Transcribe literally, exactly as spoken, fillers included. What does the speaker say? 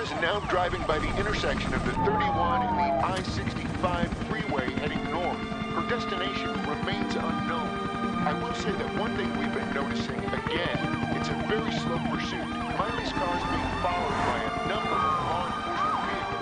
is now driving by the intersection of the thirty-one and the I sixty-five freeway heading north. Her destination remains unknown. I will say that one thing we've been noticing, again, it's a very slow pursuit.